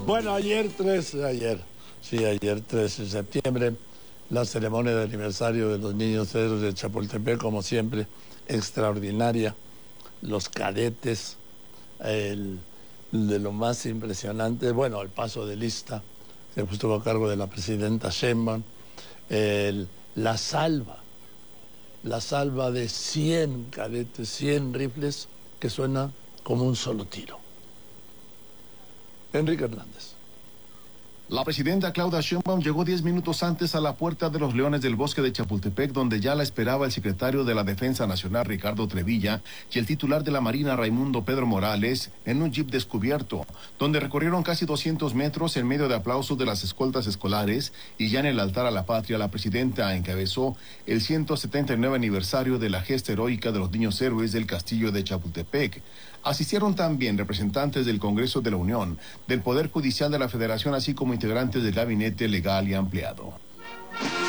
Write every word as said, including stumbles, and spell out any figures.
Bueno, ayer tres, ayer, sí, ayer tres de septiembre, la ceremonia de aniversario de los niños héroes de Chapultepec, como siempre, extraordinaria. Los cadetes, el, de lo más impresionante, bueno, el paso de lista, que estuvo a cargo de la presidenta Sheinbaum, el, la salva, la salva de cien cadetes, cien rifles, que suena como un solo tiro. Enrique Hernández. La presidenta Claudia Sheinbaum llegó diez minutos antes a la Puerta de los Leones del Bosque de Chapultepec, donde ya la esperaba el secretario de la Defensa Nacional, Ricardo Trevilla, y el titular de la Marina, Raimundo Pedro Morales, en un jeep descubierto, donde recorrieron casi doscientos metros en medio de aplausos de las escoltas escolares, y ya en el altar a la patria, la presidenta encabezó el ciento setenta y nueve aniversario de la gesta heroica de los niños héroes del Castillo de Chapultepec. Asistieron también representantes del Congreso de la Unión, del Poder Judicial de la Federación, así como integrantes del Gabinete Legal y Ampliado.